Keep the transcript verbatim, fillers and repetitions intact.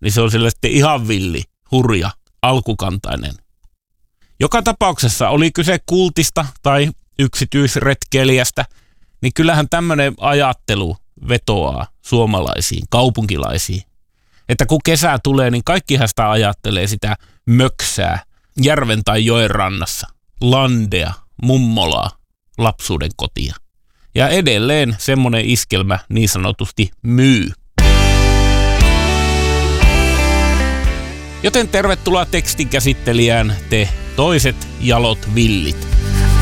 niin se on sille sitten ihan villi, hurja, alkukantainen. Joka tapauksessa oli kyse kultista tai yksityisretkeilijästä, niin kyllähän tämmöinen ajattelu vetoaa suomalaisiin, kaupunkilaisiin. Että kun kesä tulee, niin kaikkihan sitä ajattelee sitä möksää järven tai joen rannassa, landea, mummolaa, lapsuuden kotia. Ja edelleen semmoinen iskelmä niin sanotusti myy. Joten tervetuloa tekstin käsittelijään te toiset jalot villit.